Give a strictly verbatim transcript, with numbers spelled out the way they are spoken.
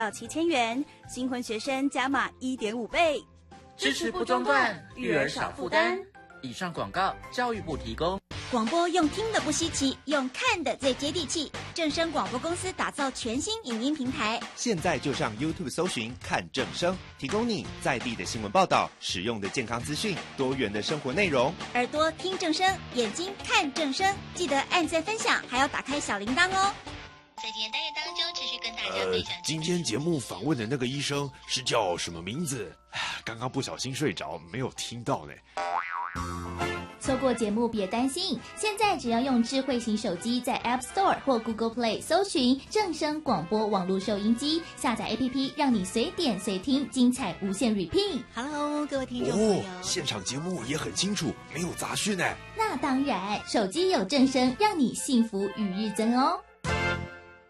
到七千元，新婚学生加码一点五倍， 支持不中断，育儿少负担。以上广告，教育部提供。 广播用听的不稀奇，用看的最接地气。正声广播公司打造全新影音平台， 现在就上 YouTube 搜寻看正声，提供你在地的新闻报道、实用的健康资讯、多元的生活内容。 耳朵听正声，眼睛看正声，记得按赞分享，还要打开小铃铛哦。 在今天单元当中，持续跟大家分享、 呃。今天节目访问的那个医生是叫什么名字？刚刚不小心睡着，没有听到呢。 错过节目别担心，现在只要用智慧型手机在 App Store 或 Google Play 搜寻正声广播网络收音机，下载 A P P， 让你随点随听，精彩无限 repeat。 Hello， 各位听众朋友， 哦，现场节目也很清楚，没有杂讯呢。 那当然，手机有正声，让你幸福与日增哦。